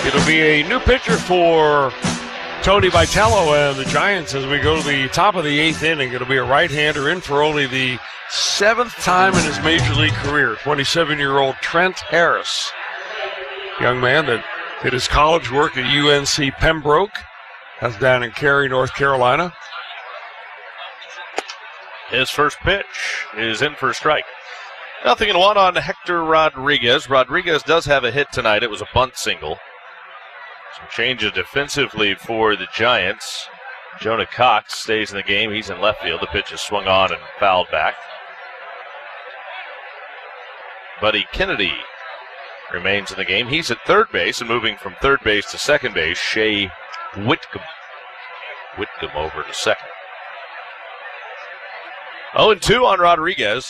It'll be a new pitcher for Tony Vitello and the Giants as we go to the top of the 8th inning. It'll be a right-hander in for only the 7th time in his major league career. 27-year-old Trent Harris, young man that did his college work at UNC Pembroke. That's down in Cary, North Carolina. His first pitch is in for a strike. 0-1 on Hector Rodriguez. Rodriguez does have a hit tonight. It was a bunt single. Some changes defensively for the Giants. Jonah Cox stays in the game. He's in left field. The pitch is swung on and fouled back. Buddy Kennedy remains in the game. He's at third base, and moving from third base to second base, Shea Whitcomb. Whitcomb over to second. 0-2 on Rodriguez.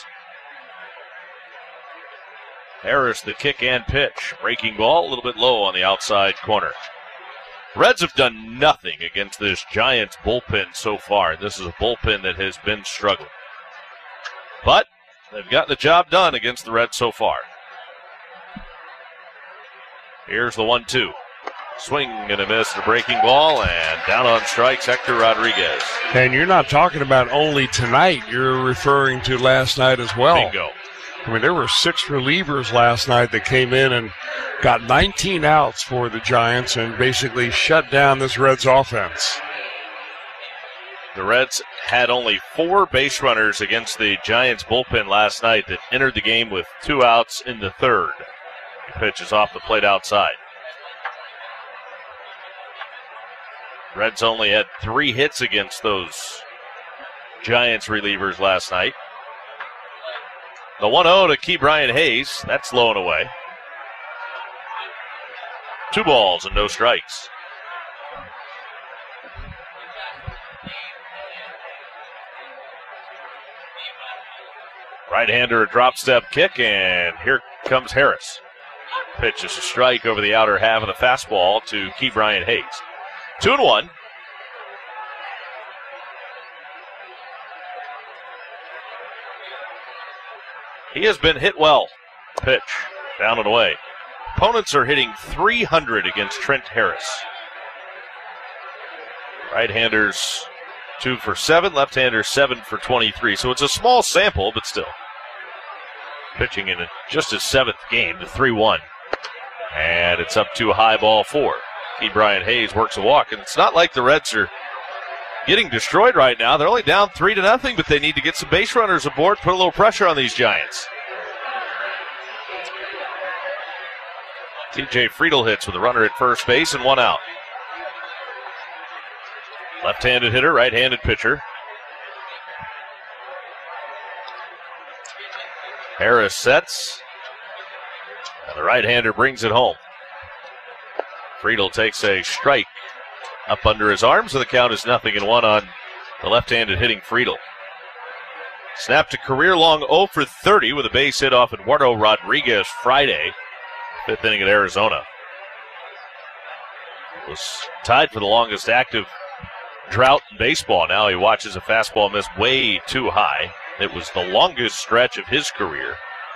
Harris, the kick and pitch. Breaking ball, a little bit low on the outside corner. Reds have done nothing against this Giants bullpen so far. This is a bullpen that has been struggling. But they've got the job done against the Reds so far. Here's the 1-2. Swing and a miss, the breaking ball, and down on strikes, Hector Rodriguez. And you're not talking about only tonight. You're referring to last night as well. Bingo. I mean, there were 6 relievers last night that came in and got 19 outs for the Giants and basically shut down this Reds offense. The Reds had only 4 base runners against the Giants bullpen last night that entered the game with 2 outs in the third. The pitch is off the plate outside. Reds only had 3 hits against those Giants relievers last night. The 1-0 to Key Brian Hayes. That's low and away. 2 balls and no strikes. Right-hander, a drop step kick, and here comes Harris. Pitch is a strike over the outer half of the fastball to Key Brian Hayes. 2-1. He has been hit well. Pitch down and away. Opponents are hitting .300 against Trent Harris. Right-handers 2 for 7, left-handers 7 for 23. So it's a small sample, but still. Pitching in just his 7th game, the 3-1. And it's up to high ball 4. Key Brian Hayes works a walk, and it's not like the Reds are getting destroyed right now. They're only down 3-0, but they need to get some base runners aboard, put a little pressure on these Giants. TJ Friedel hits with a runner at first base and 1 out. Left-handed hitter, right-handed pitcher. Harris sets. And the right-hander brings it home. Friedel takes a strike up under his arms, so the count is 0-1 on the left-handed hitting Friedel. Snapped a career-long 0 for 30 with a base hit off Eduardo Rodriguez Friday, 5th inning at Arizona. It was tied for the longest active drought in baseball. Now he watches a fastball miss way too high. It was the longest stretch of his career.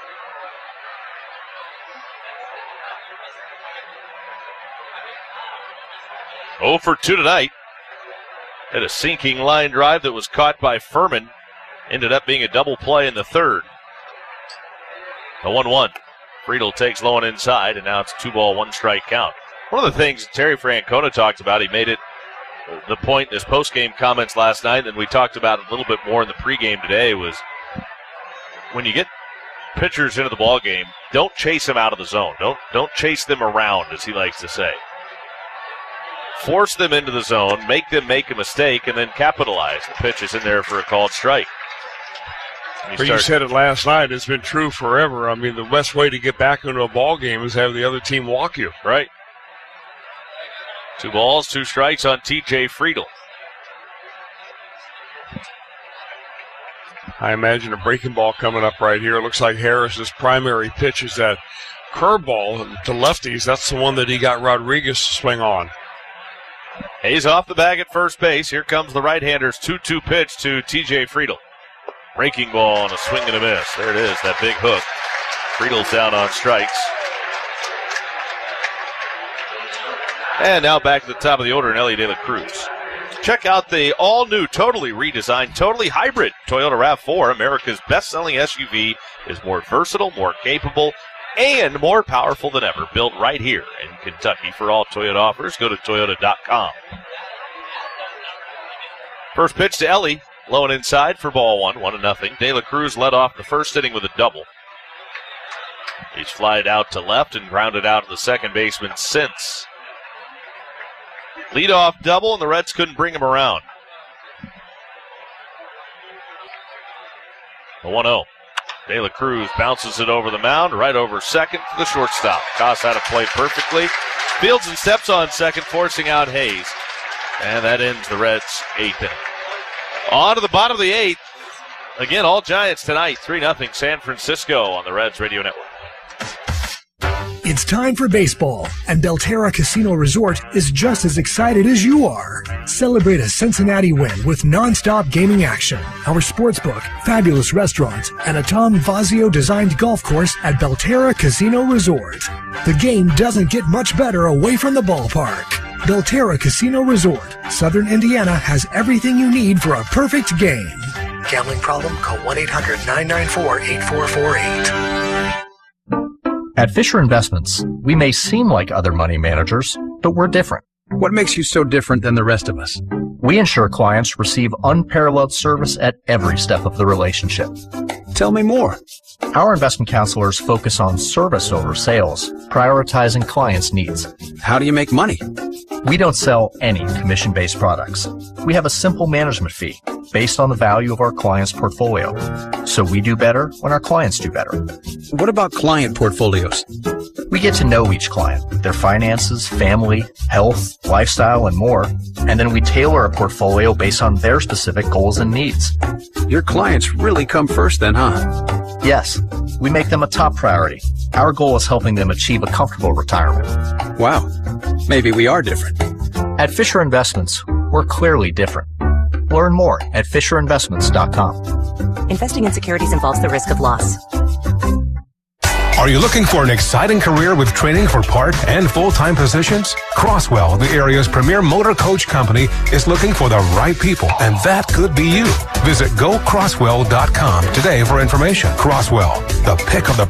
Oh for 2 tonight. Had a sinking line drive that was caught by Furman. Ended up being a double play in the third. The 1-1. Friedel takes low and inside, and now it's 2-ball, 1-strike count. One of the things Terry Francona talked about, he made it the point in his post-game comments last night, and we talked about it a little bit more in the pregame today, was when you get pitchers into the ball game, don't chase them out of the zone. Don't chase them around, as he likes to say. Force them into the zone, make them make a mistake, and then capitalize. The pitch is in there for a called strike. You said it last night. It's been true forever. I mean, the best way to get back into a ball game is have the other team walk you. Right. 2 balls, 2 strikes on TJ Friedel. I imagine a breaking ball coming up right here. It looks like Harris's primary pitch is that curveball to lefties. That's the one that he got Rodriguez to swing on. Hayes off the bag at first base. Here comes the right-hander's 2-2 pitch to TJ Friedel. Breaking ball and a swing and a miss. There it is, that big hook. Friedel's down on strikes. And now back to the top of the order in Ellie De La Cruz. Check out the all-new, totally redesigned, totally hybrid Toyota RAV4. America's best-selling SUV is more versatile, more capable, and more powerful than ever. Built right here in Kentucky. For all Toyota offers, go to Toyota.com. First pitch to Ellie. Low and inside for ball one, 1-0. De La Cruz led off the first inning with a double. He's flied out to left and grounded out to the second baseman since. Leadoff double, and the Reds couldn't bring him around. The 1-0. De La Cruz bounces it over the mound, right over second to the shortstop. Koss had it played perfectly. Fields and steps on second, forcing out Hayes. And that ends the Reds' 8th inning. On to the bottom of the 8th. Again, all Giants tonight, 3-0 San Francisco on the Reds Radio Network. It's time for baseball, and Belterra Casino Resort is just as excited as you are. Celebrate a Cincinnati win with non-stop gaming action, our sportsbook, fabulous restaurants, and a Tom Fazio-designed golf course at Belterra Casino Resort. The game doesn't get much better away from the ballpark. Belterra Casino Resort, Southern Indiana has everything you need for a perfect game. Gambling problem? Call 1-800-994-8448. At Fisher Investments, we may seem like other money managers, but we're different. What makes you so different than the rest of us? We ensure clients receive unparalleled service at every step of the relationship. Tell me more. Our investment counselors focus on service over sales, prioritizing clients' needs. How do you make money? We don't sell any commission-based products. We have a simple management fee based on the value of our client's portfolio. So we do better when our clients do better. What about client portfolios? We get to know each client, their finances, family, health, lifestyle, and more, and then we tailor a portfolio based on their specific goals and needs. Your clients really come first then, huh? Yes, we make them a top priority. Our goal is helping them achieve a comfortable retirement. Wow, maybe we are different. At Fisher Investments, we're clearly different. Learn more at FisherInvestments.com. Investing in securities involves the risk of loss. Are you looking for an exciting career with training for part and full-time positions? Crosswell, the area's premier motor coach company, is looking for the right people, and that could be you. Visit GoCrosswell.com today for information. Crosswell, the pick of the